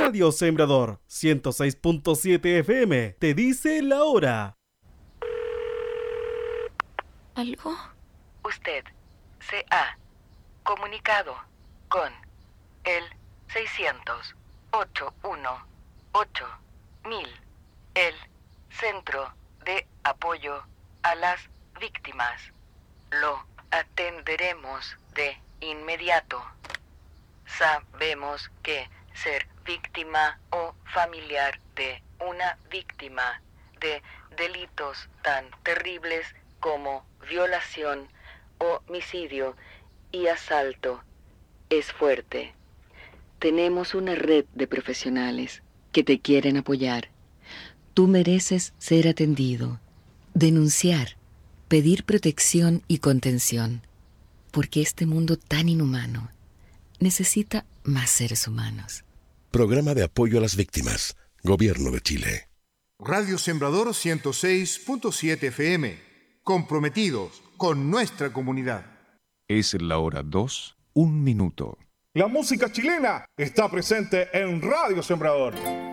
Radio Sembrador 106.7 FM te dice la hora. ¿Algo? Usted se ha comunicado con el 600-818-1000, el Centro de Apoyo a las Víctimas. Lo atenderemos de inmediato. Sabemos que ser víctima o familiar de una víctima de delitos tan terribles como violación, homicidio y asalto es fuerte. Tenemos una red de profesionales que te quieren apoyar. Tú mereces ser atendido, denunciar, pedir protección y contención, porque este mundo tan inhumano necesita más seres humanos. Programa de apoyo a las víctimas. Gobierno de Chile. Radio Sembrador 106.7 FM. Comprometidos con nuestra comunidad. Es la hora 2, 1 minuto. La música chilena está presente en Radio Sembrador.